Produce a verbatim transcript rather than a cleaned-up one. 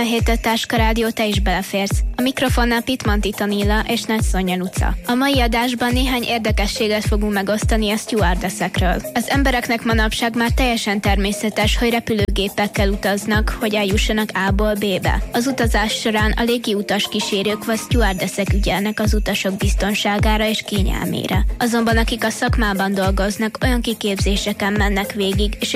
A hétet Táska Rádió, te is beleférsz. A mikrofonnál Pitmanti Tanilla és Nagy Szonya Luca. A mai adásban néhány érdekességet fogunk megosztani a stewardessekről. Az embereknek manapság már teljesen természetes, hogy repülőgépekkel utaznak, hogy eljussanak A-ból B-be. Az utazás során a légi utas kísérők vagy stewardessek ügyelnek az utasok biztonságára és kényelmére. Azonban akik a szakmában dolgoznak, olyan kiképzéseken mennek végig, és